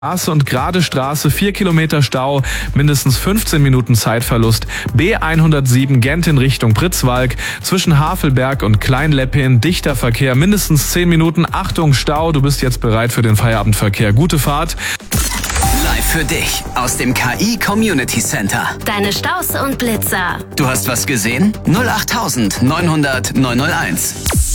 Straße und gerade Straße, 4 Kilometer Stau, mindestens 15 Minuten Zeitverlust. B107 Gent in Richtung Pritzwalk, zwischen Havelberg und Kleinleppin, dichter Verkehr, mindestens 10 Minuten. Achtung, Stau, du bist jetzt bereit für den Feierabendverkehr. Gute Fahrt. Live für dich aus dem KI Community Center. Deine Staus und Blitzer. Du hast was gesehen? 08900 901.